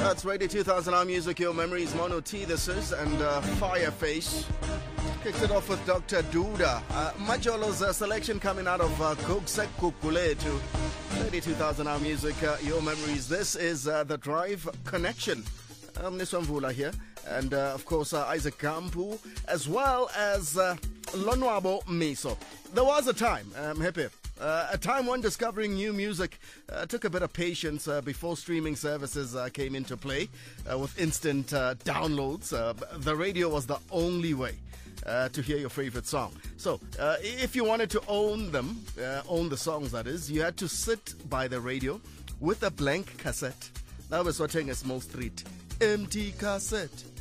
That's Radio 2000 Our Music, Your Memories, Mono T, this is, and Fireface. Kicked it off with Dr. Duda. Majolo's selection coming out of Kogsek Kukule to Radio 2000 Our Music, Your Memories. This is The Drive Connection. Niswamvula here, and of course Isaac Kampu, as well as Lonwabo Miso. There was a time, a time when discovering new music took a bit of patience before streaming services came into play with instant downloads. The radio was the only way to hear your favorite song. So if you wanted to own them, own the songs that is, you had to sit by the radio with a blank cassette. That was what a small street. Empty cassette.